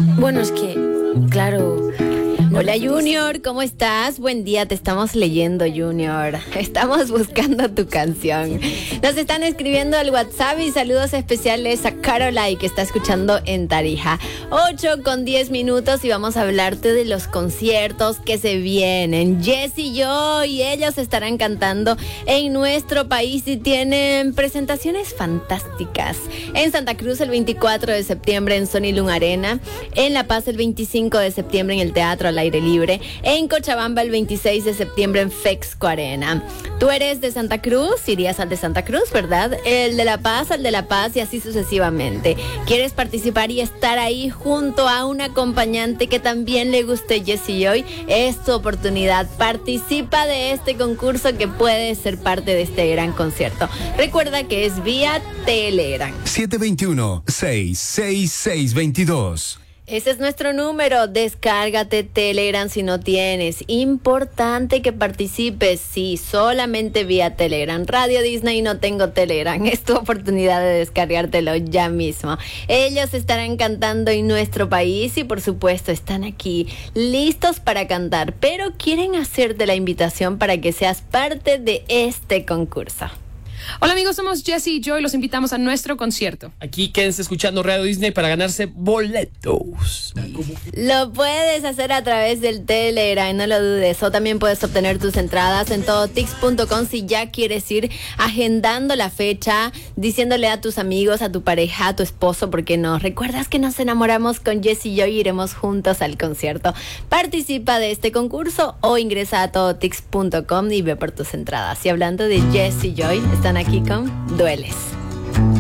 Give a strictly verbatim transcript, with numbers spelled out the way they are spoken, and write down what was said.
Bueno, es que, claro... No. Hola Junior, ¿cómo estás? Buen día, te estamos leyendo, Junior. Estamos buscando tu canción. Nos están escribiendo al WhatsApp y saludos especiales a Caroline, que está escuchando en Tarija. ocho con diez minutos y vamos a hablarte de los conciertos que se vienen. Jess y yo y ellos estarán cantando en nuestro país y tienen presentaciones fantásticas. En Santa Cruz el veinticuatro de septiembre en Sony Lung Arena. En La Paz el veinticinco de septiembre en el Teatro al Aire Libre. En Cochabamba el veintiséis de septiembre en Fexco Arena. Tú eres de Santa Cruz, irías al de Santa Cruz, ¿verdad? El de La Paz, al de La Paz y así sucesivamente. ¿Quieres participar y estar ahí junto a un acompañante que también le guste Jessie Joy? Es tu oportunidad. Participa de este concurso que puede ser parte de este gran concierto. Recuerda que es vía Telegram. siete dos uno, seis seis seis dos dos. Ese es nuestro número. Descárgate Telegram si no tienes. Importante que participes, sí, solamente vía Telegram. Radio Disney no tengo Telegram. Es tu oportunidad de descargártelo ya mismo. Ellos estarán cantando en nuestro país y por supuesto están aquí listos para cantar, pero quieren hacerte la invitación para que seas parte de este concurso. Hola amigos, somos Jessie y Joy, los invitamos a nuestro concierto. Aquí quédense escuchando Radio Disney para ganarse boletos. Lo puedes hacer a través del Telegram, no lo dudes. O también puedes obtener tus entradas en todotix punto com si ya quieres ir agendando la fecha, diciéndole a tus amigos, a tu pareja, a tu esposo, porque no. ¿Recuerdas que nos enamoramos con Jessie y Joy y iremos juntos al concierto? Participa de este concurso o ingresa a todotix punto com y ve por tus entradas. Y hablando de Jessie y Joy, están aquí con Dueles.